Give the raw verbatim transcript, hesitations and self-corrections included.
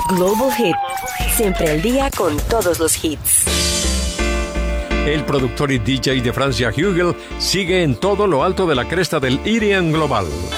Global Hit. Siempre al día con todos los hits. El productor y D J de Francia Hugel sigue en todo lo alto de la cresta del E D M global.